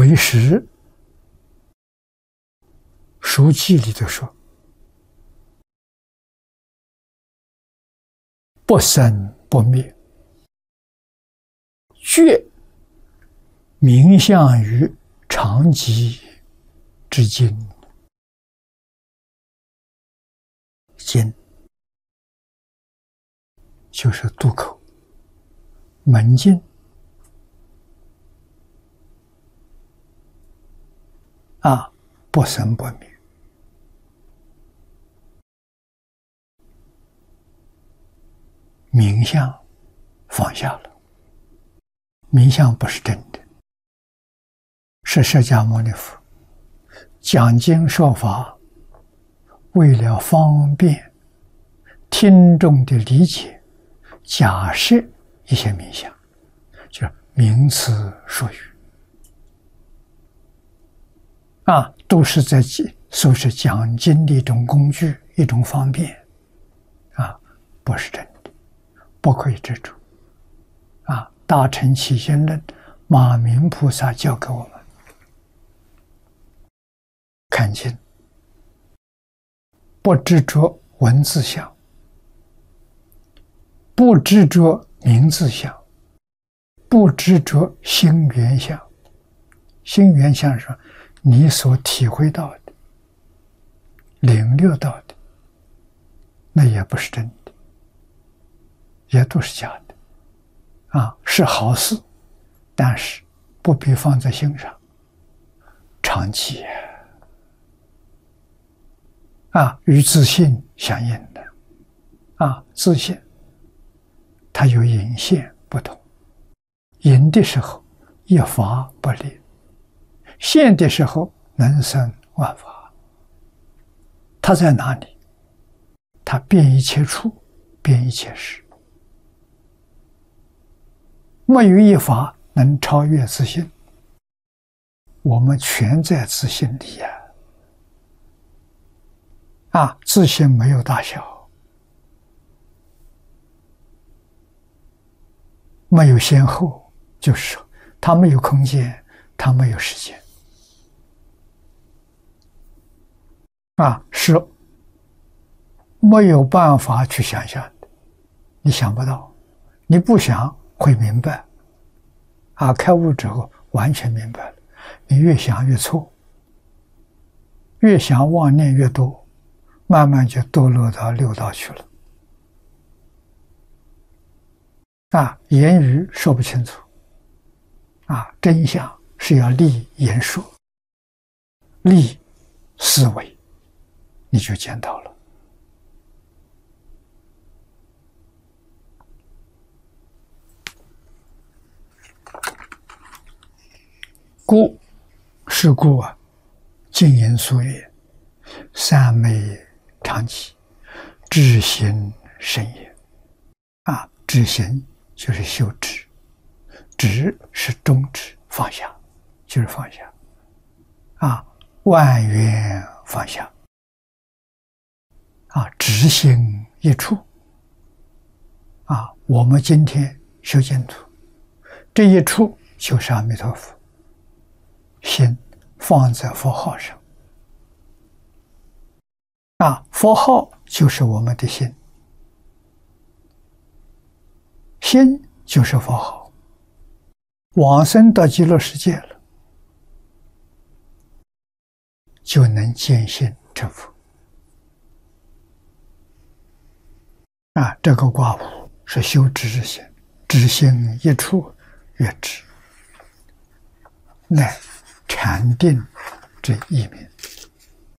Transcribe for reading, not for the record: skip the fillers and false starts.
为实书记里头说：“不生不灭，觉名相于常寂之经。”经就是渡口门经啊，不生不灭。名相放下了，名相不是真的，是释迦牟尼佛讲经说法，为了方便听众的理解，假设一些名相，就是名词术语啊，都是在说是讲经的一种工具，一种方便啊，不是真的，不可以执着啊。大乘起信论，马明菩萨教给我们看经，不执着文字相，不执着名字相，不执着心缘相。心缘相是你所体会到的、领略到的，那也不是真的，也都是假的啊，是好事，但是不必放在心上，长期啊，与自信相应的啊，自信它有隐现不同，隐的时候一法不立，现的时候能生万法。它在哪里？它遍一切处，遍一切时，没有一法能超越自信。我们全在自信里啊，自信没有大小，没有先后，就是说它没有空间，它没有时间啊，是没有办法去想象的，你想不到，你不想会明白啊，开悟之后完全明白了，你越想越错，越想妄念越多，慢慢就堕落到六道去了啊，言语说不清楚啊，真相是要立言说，立思维，你就见到了。故是故啊，静言肃也，三昧常寂，知行深也啊，知行就是修止，止是终止，放下就是放下啊，万缘放下啊，直心一处啊，我们今天修净土，这一处就是阿弥陀佛，心放在佛号上啊，佛号就是我们的心，心就是佛号，往生到极乐世界了，就能见性成佛啊！这个卦谱是修止心，止心一处越止，乃禅定之意名。